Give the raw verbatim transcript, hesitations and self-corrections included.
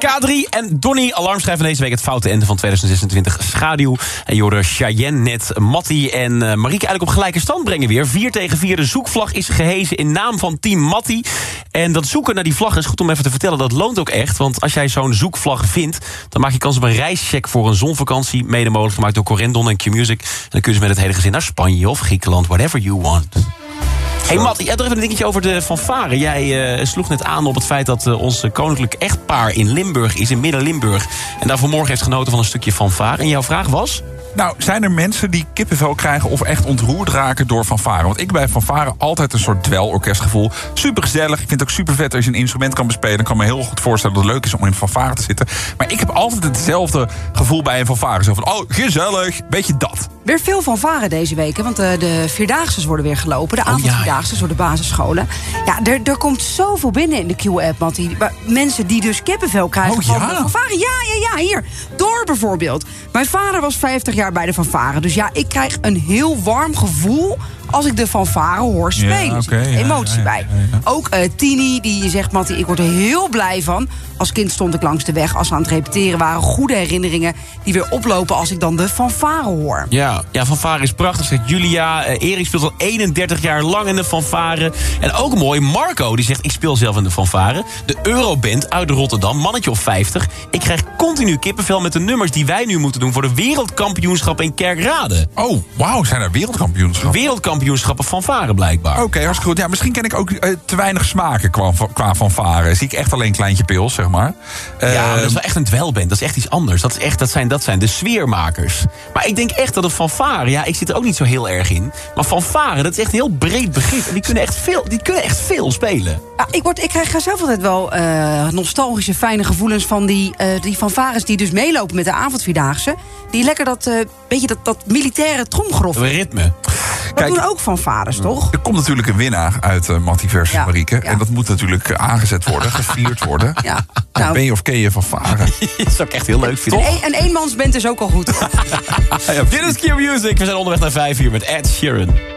K drie en Donnie, alarmschrijver deze week het foute einde van tweeduizend zesentwintig schaduw. En je hoorde Cheyenne net, Mattie en uh, Marieke eigenlijk op gelijke stand brengen weer. vier tegen vier, de zoekvlag is gehezen in naam van team Mattie. En dat zoeken naar die vlag is goed om even te vertellen, dat loont ook echt. Want als jij zo'n zoekvlag vindt, dan maak je kans op een reischeck voor een zonvakantie. Mede mogelijk gemaakt door Corendon en Q-Music. En dan kun je dus met het hele gezin naar Spanje of Griekenland, whatever you want. Hey Matt, jij had er even een dingetje over de fanfare. Jij uh, sloeg net aan op het feit dat uh, ons koninklijk echtpaar in Limburg is, in Midden-Limburg. En daar vanmorgen heeft genoten van een stukje fanfare. En jouw vraag was? Nou, zijn er mensen die kippenvel krijgen of echt ontroerd raken door fanfare? Want ik bij fanfare altijd een soort dwelorkestgevoel. Super gezellig. Ik vind het ook super vet als je een instrument kan bespelen. Ik kan me heel goed voorstellen dat het leuk is om in een fanfare te zitten. Maar ik heb altijd hetzelfde gevoel bij een fanfare. Zo van, oh, gezellig. Beetje dat. Weer veel fanfare deze week, hè? Want uh, de Vierdaagses worden weer gelopen. De avondvierdaagses door de basisscholen. Ja, er, er komt zoveel binnen in de Q-app, Mattie. Mensen die dus kippenvel krijgen oh, van ja. de fanfare. Ja, ja, ja, hier. Door bijvoorbeeld. Mijn vader was vijftig jaar bij de fanfare. Dus ja, ik krijg een heel warm gevoel als ik de fanfare hoor spelen. Ja, okay, er zit emotie ja, ja, bij. Ja, ja. Ook uh, Tini, die zegt, Mattie, ik word er heel blij van. Als kind stond ik langs de weg als we aan het repeteren waren. Goede herinneringen die weer oplopen als ik dan de fanfare hoor. Ja, ja, fanfare is prachtig, zegt Julia. Uh, Erik speelt al eenendertig jaar lang in de fanfare. En ook mooi, Marco, die zegt, ik speel zelf in de fanfare. De Euroband uit Rotterdam, mannetje of vijftig. Ik krijg continu kippenvel met de nummers die wij nu moeten doen voor de wereldkampioenschap in Kerkrade. Oh, wauw, zijn er wereldkampioenschappen? Wereldkampioenschappen fanfare blijkbaar. Oké, okay, hartstikke goed. Ja, misschien ken ik ook uh, te weinig smaken qua, qua fanfare. Zie ik echt alleen Kleintje Pils, zeg maar. Uh, ja, dat is wel echt een dwelband. Dat is echt iets anders. Dat, is echt, dat, zijn, dat zijn de sfeermakers. Maar ik denk echt dat een fanfare, ja, ik zit er ook niet zo heel erg in. Maar fanfare, dat is echt een heel breed begrip. En die kunnen echt veel, die kunnen echt veel spelen. Ja, ik, word, ik krijg zelf altijd wel uh, nostalgische, fijne gevoelens van die, uh, die fanfares die dus meelopen met de avondvierdaagse. Die lekker dat, uh, beetje dat, dat militaire tromgeroffel. Ritme. Dat Kijk, doen ook fanfares, toch? Er komt natuurlijk een winnaar uit uh, Mattie versus ja, Marieke. Ja. En dat moet natuurlijk uh, aangezet worden, gevierd worden. Ja. Nou, ben je of ken je fanfare? Dat zou ik echt heel leuk vinden. En, en eenmansband is ook al goed. Ja, dit is Q-Music. We zijn onderweg naar vijf uur met Ed Sheeran.